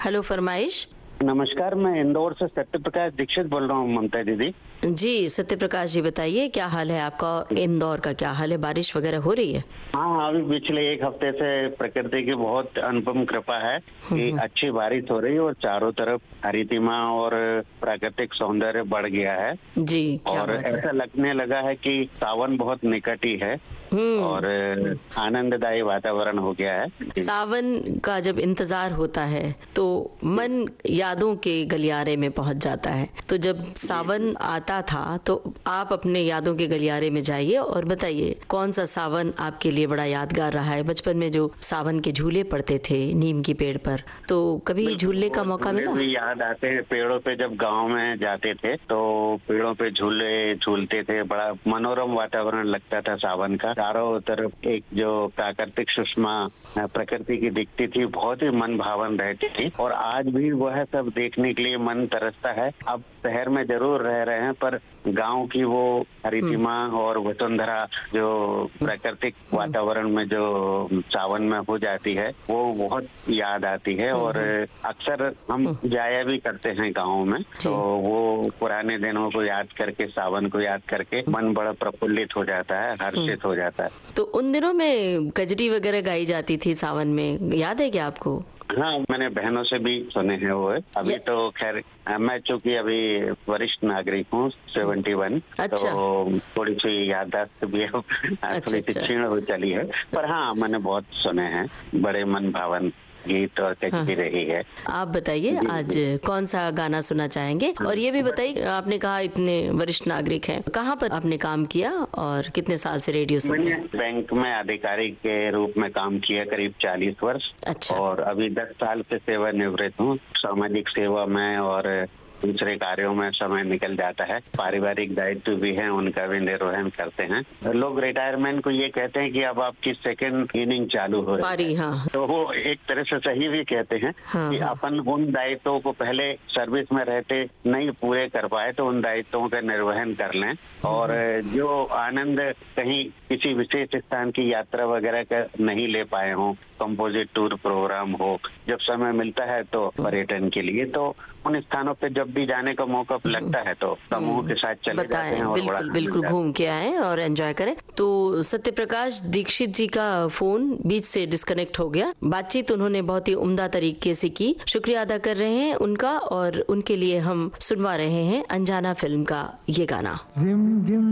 Hello, फरमाइश। नमस्कार, मैं इंदौर से सत्य प्रकाश दीक्षित बोल रहा हूँ ममता दीदी। जी सत्य प्रकाश जी, बताइए क्या हाल है आपका? इंदौर का क्या हाल है? बारिश वगैरह हो रही है? हाँ, अभी पिछले एक हफ्ते से प्रकृति की बहुत अनुपम कृपा है कि अच्छी बारिश हो रही है और चारों तरफ हरितिमा और प्राकृतिक सौंदर्य बढ़ गया है। जी, क्या और बात है। ऐसा लगने लगा है कि सावन बहुत निकट ही है और आनंददायी वातावरण हो गया है। सावन का जब इंतजार होता है तो मन यादों के गलियारे में पहुंच जाता है। तो जब सावन आता था तो आप अपने यादों के गलियारे में जाइए और बताइए कौन सा सावन आपके लिए बड़ा यादगार रहा है। बचपन में जो सावन के झूले पड़ते थे नीम की पेड़ पर, तो कभी झूलने का मौका मिला? भी याद आते हैं पेड़ों पे, जब गांव में जाते थे तो पेड़ों पे झूले झूलते थे। बड़ा मनोरम वातावरण लगता था सावन का। चारों तरफ एक जो प्राकृतिक सुषमा प्रकृति की दिखती थी, बहुत ही मन भावन रहती थी। और आज भी वह सब देखने के लिए मन तरसता है। अब शहर में जरूर रह रहे हैं पर गांव की वो हरितिमा और वसुंधरा जो प्राकृतिक वातावरण में जो सावन में हो जाती है, वो बहुत याद आती है। और अक्सर हम जाया भी करते हैं गाँव में, तो वो पुराने दिनों को याद करके, सावन को याद करके मन बड़ा प्रफुल्लित हो जाता है, हर्षित हो जाता है। तो उन दिनों में कजरी वगैरह गाई जाती थी सावन में, याद है क्या आपको? हाँ, मैंने बहनों से भी सुने हैं वो। अभी तो खैर मैं चूंकि अभी वरिष्ठ नागरिक हूँ, 71, अच्छा। तो थोड़ी सी याददाश्त भी थोड़ी सी क्षीण हो चली है। पर हाँ, मैंने बहुत सुने हैं, बड़े मन भावन गीत और कजरी रही है। आप बताइए आज कौन सा गाना सुनना चाहेंगे? और ये भी बताइए, आपने कहा इतने वरिष्ठ नागरिक हैं, कहाँ पर आपने काम किया और कितने साल से रेडियो सुन रहे हैं? मैंने बैंक में अधिकारी के रूप में काम किया करीब 40 वर्ष। अच्छा। और अभी 10 साल से सेवानिवृत्त हूँ। सामाजिक सेवा में और दूसरे कार्यों में समय निकल जाता है। पारिवारिक दायित्व भी हैं, उनका भी निर्वहन करते हैं। लोग रिटायरमेंट को ये कहते हैं कि अब आपकी सेकंड इनिंग चालू हो रही है। हाँ। तो वो एक तरह से सही भी कहते हैं कि अपन उन दायित्वों को पहले सर्विस में रहते नहीं पूरे कर पाए तो उन दायित्वों का निर्वहन कर लें। और जो आनंद कहीं किसी विशेष स्थान की यात्रा वगैरह का नहीं ले पाए हों, कंपोजिट टूर प्रोग्राम हो, जब समय मिलता है तो पर्यटन के लिए, तो उन स्थानों पे जब भी जाने का मौका लगता है तो समूह के साथ चले जाते हैं और बिल्कुल बिल्कुल घूम के आए और एंजॉय करें। तो सत्य प्रकाश दीक्षित जी का फोन बीच से डिस्कनेक्ट हो गया। बातचीत उन्होंने बहुत ही उम्दा तरीके से की, शुक्रिया अदा कर रहे हैं उनका। और उनके लिए हम सुनवा रहे हैं अनजाना फिल्म का ये गाना।